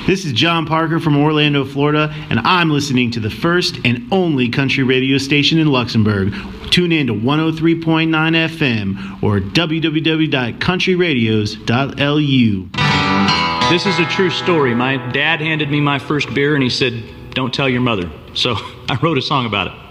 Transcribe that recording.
This is John Parker from Orlando, Florida, and I'm listening to the first and only country radio station in Luxembourg. Tune in to 103.9 FM or www.countryradios.lu. This is a true story. My dad handed me my first beer and he said, "Don't tell your mother." So I wrote a song about it.